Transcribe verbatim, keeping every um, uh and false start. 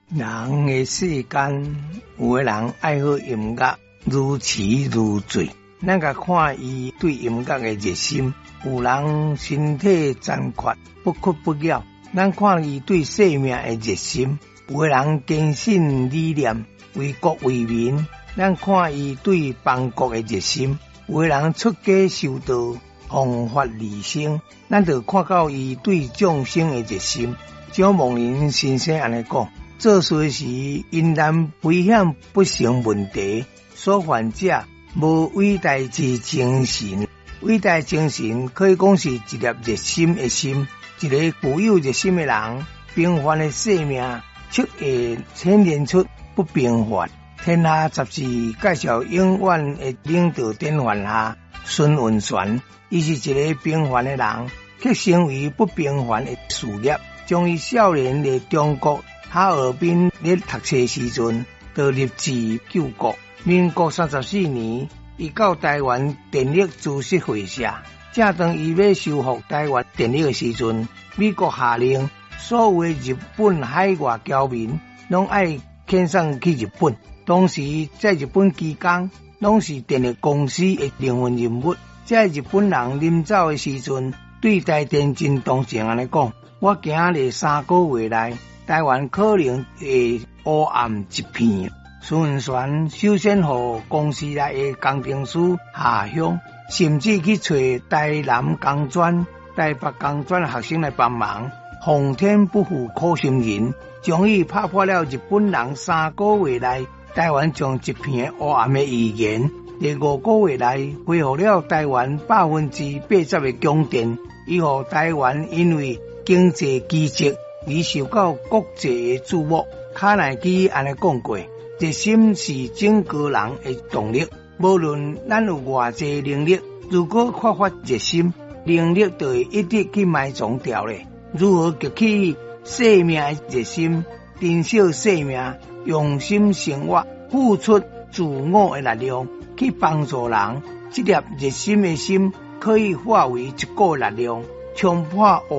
人的世间，有的人爱好音乐，如痴如醉。咱甲看伊对音乐的热心，有人身体残缺，不屈不挠。咱看伊对生命的热心，有的人坚信理念，为国为民。咱看伊对邦国的热心，有的人出家修道，弘法利生。咱就看到伊对众生的热心。张梦麟先生安尼讲。做事时，因然危险不成问题，所犯者无伟大之精神。伟大精神可以讲是一粒热心的心，一个具有热心的人，平凡的生命却会显现出不平凡。天下杂志介绍永远的领导典范下，孙文璇，伊是一个平凡的人，却成为不平凡的事业，将伊少年的中国。哈尔滨咧读册时阵，就立志救国。民国三十四年，伊到台湾电力株式会社，正当伊要收复台湾电力的时阵，美国下令所有的日本海外侨民拢爱遣送去日本。当时在日本期间，拢是电力公司的灵魂人物。在日本人临走的时阵，对台电真同情安尼讲：我今日三个月内。台湾可能会黑暗一片。孙文璇首先和公司内的工程师下乡，甚至去找台南工专、台北工专学生来帮忙，奉天不负苦心人，终于拍破了日本人三个月内台湾将一片黑暗的预言。在五个月内恢复了台湾百分之八十的供电，以后台湾因为经济奇迹。伊受到国际的注目。卡耐基安尼讲过：热心是整个人的动力。无论咱有偌济能力，如果缺乏热心，能力就会一直去埋藏掉咧。如何激起生命的热心，珍惜生命，用心生活，付出自我的力量，去帮助人？这粒热心的心可以化为一股力量，冲破